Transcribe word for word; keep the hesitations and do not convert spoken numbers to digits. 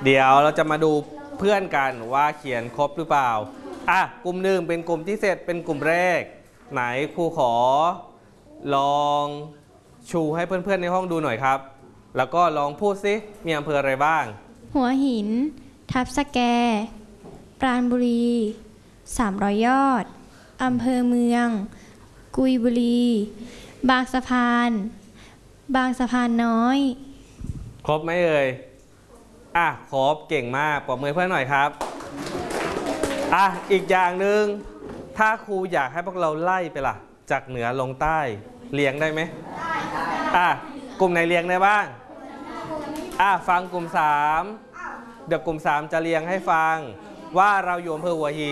เดี๋ยวเราจะมาดูเพื่อนกันว่าเขียนครบหรือเปล่าอ่ะกลุ่มหนึ่งเป็นกลุ่มที่เสร็จเป็นกลุ่มแรกไหนครูขอลองชูให้เพื่อนๆในห้องดูหน่อยครับแล้วก็ลองพูดซิมีอำเภออะไรบ้างหัวหินทับสแกปราณบุรีสามร้อยยอดอำเภอเมืองกุยบุรีบางสะพานบางสะพานน้อยครบไหมเอ่ยอ่ะครบเก่งมากปรบมือเพื่อนหน่อยครับอ่ะอีกอย่างหนึ่งถ้าครูอยากให้พวกเราไล่ไปล่ะจากเหนือลงใต้เรียงได้ไหมได้อ่ะกลุ่มไหนเรียงได้บ้างอ่ะฟังกลุ่มสามเดี๋ยวกลุ่มสามจะเรียงให้ฟังว่าเราอยู่อำเภอหัวหิน